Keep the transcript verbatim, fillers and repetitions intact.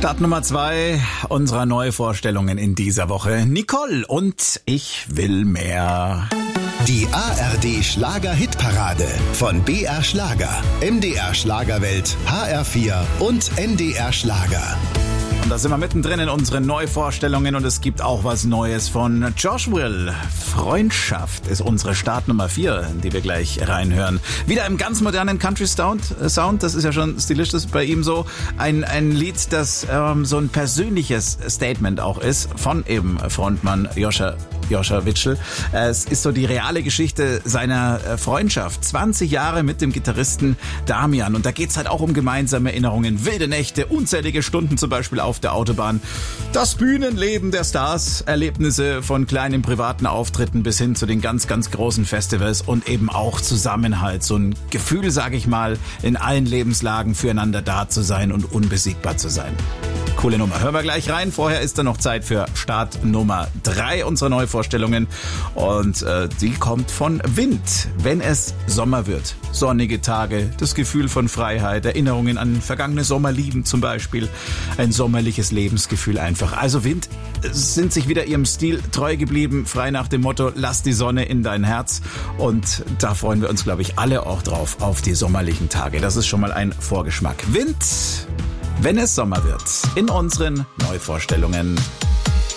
Start Nummer zwei unserer Neuvorstellungen in dieser Woche. Nicole und Ich will mehr. Die A R D Schlager-Hitparade von B R Schlager, M D R Schlagerwelt, H R vier und N D R Schlager. Und da sind wir mittendrin in unseren Neuvorstellungen und es gibt auch was Neues von Josh Will. Freundschaft ist unsere Start Nummer vier, die wir gleich reinhören. Wieder im ganz modernen Country Sound, Sound das ist ja schon stilistisch bei ihm so. Ein, ein Lied, das ähm, so ein persönliches Statement auch ist von eben Frontmann Joscha Joscha Witschel. Es ist so die reale Geschichte seiner Freundschaft. zwanzig Jahre mit dem Gitarristen Damian. Und da geht's halt auch um gemeinsame Erinnerungen, wilde Nächte, unzählige Stunden zum Beispiel auf der Autobahn. Das Bühnenleben der Stars, Erlebnisse von kleinen privaten Auftritten bis hin zu den ganz, ganz großen Festivals und eben auch Zusammenhalt. So ein Gefühl, sage ich mal, in allen Lebenslagen füreinander da zu sein und unbesiegbar zu sein. Coole Nummer. Hören wir gleich rein. Vorher ist dann noch Zeit für Start Nummer drei unserer Neuvorstellungen. Und äh, die kommt von Wind. Wenn es Sommer wird. Sonnige Tage, das Gefühl von Freiheit, Erinnerungen an vergangene Sommerlieben zum Beispiel. Ein sommerliches Lebensgefühl einfach. Also Wind sind sich wieder ihrem Stil treu geblieben. Frei nach dem Motto, lass die Sonne in dein Herz. Und da freuen wir uns, glaube ich, alle auch drauf auf die sommerlichen Tage. Das ist schon mal ein Vorgeschmack. Wind, wenn es Sommer wird, in unseren Neuvorstellungen.